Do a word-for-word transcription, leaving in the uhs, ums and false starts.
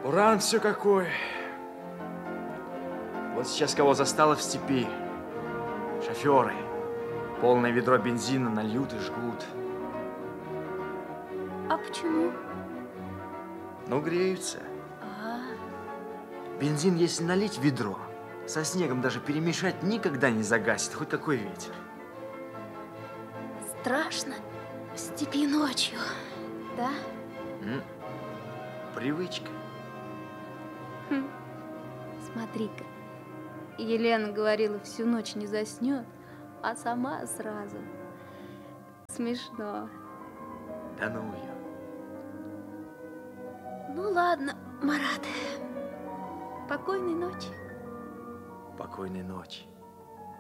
Буран все какой. Вот сейчас кого застало в степи. Шоферы. Полное ведро бензина нальют и жгут. А почему? Ну, греются. А. Бензин, если налить в ведро, со снегом даже перемешать никогда не загасит, хоть какой ветер. Страшно в степи ночью, да? М? Привычка. Хм. Смотри-ка, Елена говорила, всю ночь не заснет, а сама сразу. Смешно. Да ну ее. Ну ладно, Марат. Покойной ночи. Покойной ночи.